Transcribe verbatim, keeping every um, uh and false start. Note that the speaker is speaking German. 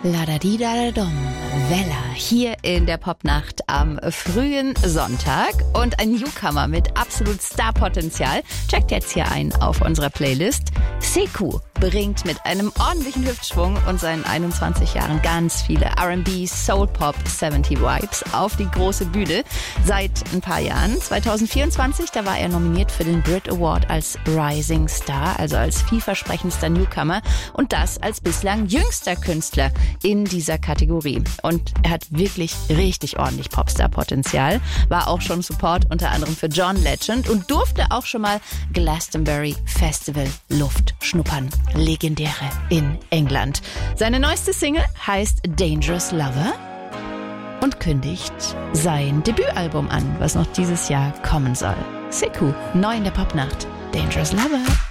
La-da-di-da-da-dum. Wella hier in der Popnacht am frühen Sonntag und ein Newcomer mit absolut Starpotenzial checkt jetzt hier ein auf unserer Playlist. Sekou bringt mit einem ordentlichen Hüftschwung und seinen einundzwanzig Jahren ganz viele R and B, Soul Pop, siebzig Vibes auf die große Bühne. Seit ein paar Jahren, zwanzig vierundzwanzig, da war er nominiert für den Brit Award als Rising Star, also als vielversprechendster Newcomer und das als bislang jüngster Künstler in dieser Kategorie. Und er hat wirklich richtig ordentlich Popstar-Potenzial, war auch schon Support unter anderem für John Legend und durfte auch schon mal Glastonbury Festival Luft schnuppern. Legendäre in England. Seine neueste Single heißt Dangerous Lover und kündigt sein Debütalbum an, was noch dieses Jahr kommen soll. Sekou, neu in der Popnacht. Dangerous Lover.